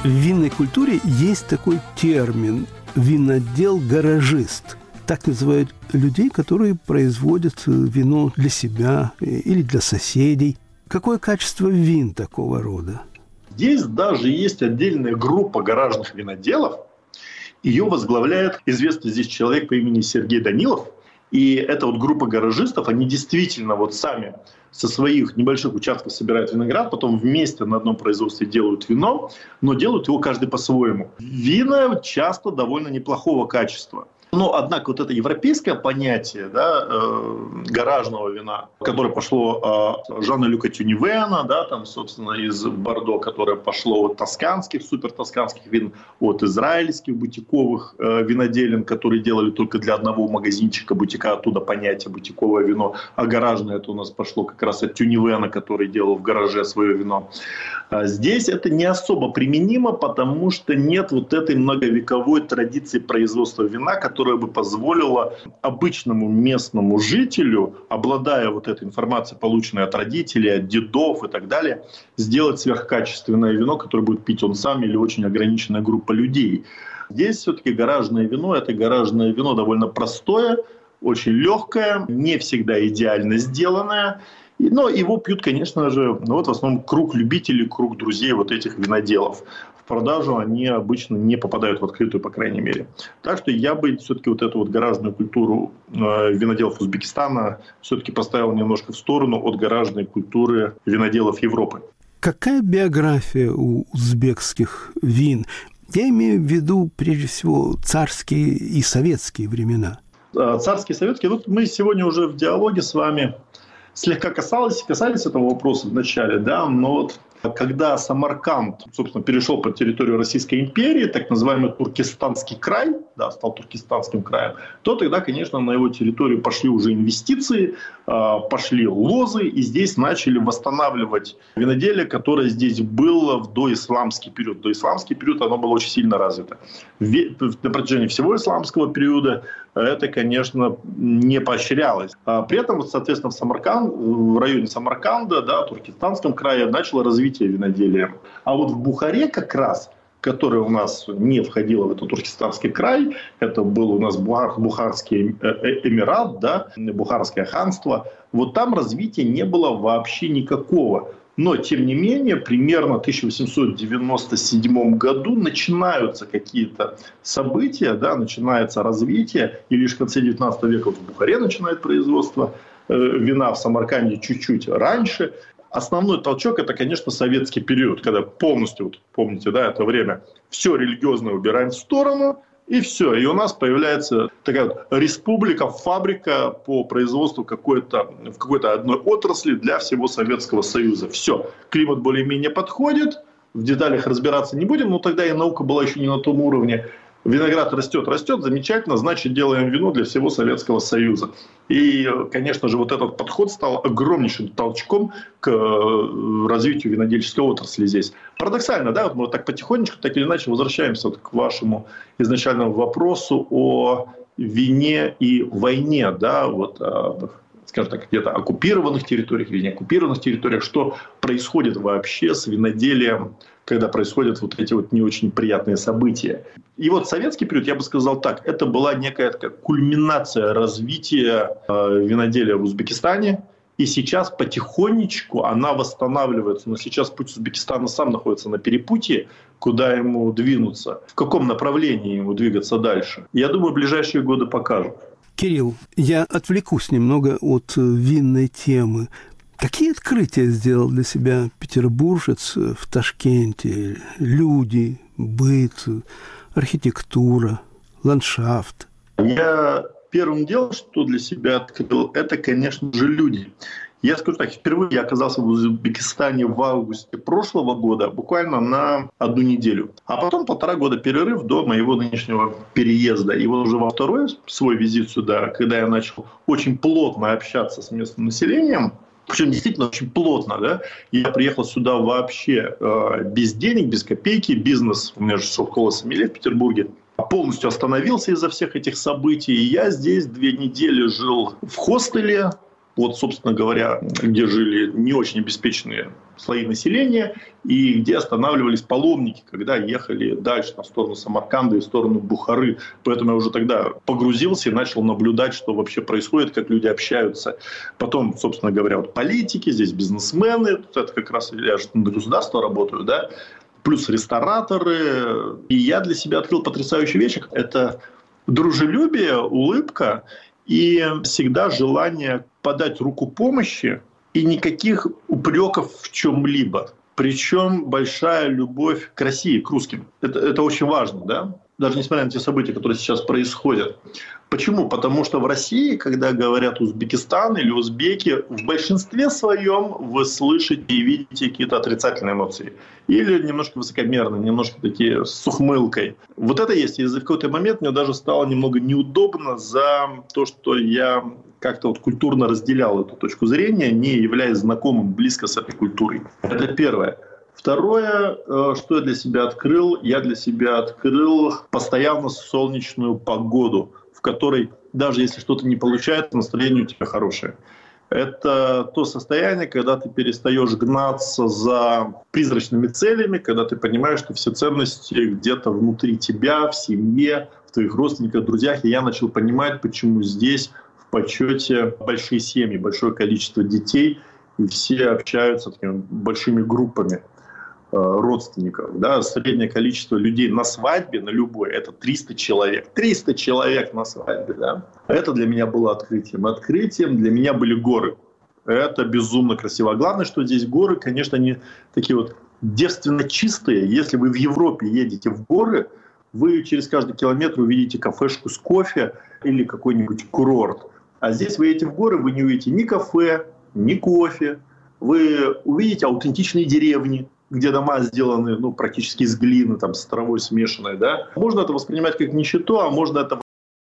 В винной культуре есть такой термин «винодел-гаражист». Так называют людей, которые производят вино для себя или для соседей. Какое качество вин такого рода? Здесь даже есть отдельная группа гаражных виноделов. Ее возглавляет известный здесь человек по имени Сергей Данилов. И эта вот группа гаражистов, они действительно вот сами со своих небольших участков собирают виноград, потом вместе на одном производстве делают вино, но делают его каждый по-своему. Вина часто довольно неплохого качества. Но, однако, вот это европейское понятие, да, гаражного вина, которое пошло Жана-Люка Тюнивена, да, там, собственно, из Бордо, которое пошло от тосканских, супертосканских вин, от израильских бутиковых виноделин, которые делали только для одного магазинчика бутика, оттуда понятие бутиковое вино, а гаражное это у нас пошло как раз от Тюнивена, который делал в гараже свое вино. Здесь это не особо применимо, потому что нет вот этой многовековой традиции производства вина, которая бы позволила обычному местному жителю, обладая вот этой информацией, полученной от родителей, от дедов и так далее, сделать сверхкачественное вино, которое будет пить он сам или очень ограниченная группа людей. Здесь все-таки гаражное вино – это гаражное вино довольно простое, очень легкое, не всегда идеально сделанное. Но его пьют, конечно же, вот в основном круг любителей, круг друзей вот этих виноделов. В продажу они обычно не попадают в открытую, по крайней мере. Так что я бы все-таки вот эту вот гаражную культуру виноделов Узбекистана все-таки поставил немножко в сторону от гаражной культуры виноделов Европы. Какая биография у узбекских вин? Я имею в виду, прежде всего, царские и советские времена. Царские и советские. Вот мы сегодня уже в диалоге с вами слегка касались этого вопроса в начале, да, но вот когда Самарканд, собственно, перешел под территорию Российской империи, так называемый Туркестанский край, да, стал Туркестанским краем, то тогда, конечно, на его территорию пошли уже инвестиции, пошли лозы, и здесь начали восстанавливать виноделие, которое здесь было в доисламский период. Доисламский период, оно было очень сильно развито. На протяжении всего исламского периода это, конечно, не поощрялось. При этом, соответственно, в районе Самарканда, да, в Туркестанском крае, начало развитие виноделия. А вот в Бухаре как раз, которая у нас не входила в этот Туркестанский край, это был у нас Бухарский эмират, да, Бухарское ханство, вот там развития не было вообще никакого. Но, тем не менее, примерно в 1897 году начинаются какие-то события, да, начинается развитие, и лишь в конце 19 века в Бухаре начинает производство вина, в Самарканде чуть-чуть раньше. Основной толчок – это, конечно, советский период, когда полностью, вот, помните, да, это время, все религиозное убираем в сторону, и все. И у нас появляется такая вот республика, фабрика по производству в какой-то одной отрасли для всего Советского Союза. Все. Климат более-менее подходит. В деталях разбираться не будем, но тогда и наука была еще не на том уровне. Виноград растет, замечательно, значит, делаем вино для всего Советского Союза. И, конечно же, вот этот подход стал огромнейшим толчком к развитию винодельческой отрасли здесь. Парадоксально, да, вот мы вот так потихонечку, так или иначе, возвращаемся вот к вашему изначальному вопросу о вине и войне, да, вот, скажем так, где-то оккупированных территориях или не оккупированных территориях, что происходит вообще с виноделием, когда происходят вот эти вот не очень приятные события. И вот советский период, я бы сказал так, это была некая такая кульминация развития виноделия в Узбекистане. И сейчас потихонечку она восстанавливается. Но сейчас путь Узбекистана сам находится на перепутье, куда ему двинуться, в каком направлении ему двигаться дальше. Я думаю, ближайшие годы покажут. Кирилл, я отвлекусь немного от винной темы. Какие открытия сделал для себя петербуржец в Ташкенте? Люди, быт, архитектура, ландшафт. Я первым делом, что для себя открыл, это, конечно же, люди. Я скажу так, впервые я оказался в Узбекистане в августе прошлого года, буквально на 1 неделю. А потом 1,5 года перерыв до моего нынешнего переезда. И вот уже во второй свой визит сюда, когда я начал очень плотно общаться с местным населением, причем действительно очень плотно, да. Я приехал сюда вообще без денег, без копейки. Бизнес, у меня же школа сомелье в Петербурге, полностью остановился из-за всех этих событий. И я здесь 2 недели жил в хостеле, вот, собственно говоря, где жили не очень обеспеченные слои населения и где останавливались паломники, когда ехали дальше в сторону Самарканда и в сторону Бухары. Поэтому я уже тогда погрузился и начал наблюдать, что вообще происходит, как люди общаются. Потом, собственно говоря, вот политики, здесь бизнесмены, это как раз я же на государство работаю, да, плюс рестораторы. И я для себя открыл потрясающую вещь. Это дружелюбие, улыбка и всегда желание подать руку помощи и никаких упреков в чем-либо. Причем большая любовь к России, к русским. Это очень важно, да? Даже несмотря на те события, которые сейчас происходят. Почему? Потому что в России, когда говорят Узбекистан или узбеки, в большинстве своем вы слышите и видите какие-то отрицательные эмоции. Или немножко высокомерные, немножко такие с ухмылкой. Вот это есть. И в какой-то момент мне даже стало немного неудобно за то, что я как-то вот культурно разделял эту точку зрения, не являясь знакомым близко с этой культурой. Это первое. Второе, что я для себя открыл, постоянно солнечную погоду, в которой даже если что-то не получается, настроение у тебя хорошее. Это то состояние, когда ты перестаешь гнаться за призрачными целями, когда ты понимаешь, что все ценности где-то внутри тебя, в семье, в твоих родственниках, друзьях. И я начал понимать, почему здесь в почете большие семьи, большое количество детей, и все общаются такими большими группами родственников. Да? Среднее количество людей на свадьбе, на любой, это 300 человек. 300 человек на свадьбе. Да? Это для меня было открытием. Открытием для меня были горы. Это безумно красиво. А главное, что здесь горы, конечно, они такие вот девственно чистые. Если вы в Европе едете в горы, вы через каждый километр увидите кафешку с кофе или какой-нибудь курорт. А здесь вы едете в горы, вы не увидите ни кафе, ни кофе. Вы увидите аутентичные деревни, где дома сделаны практически из глины, там, с травой смешанной. Да? Можно это воспринимать как нищету, а можно это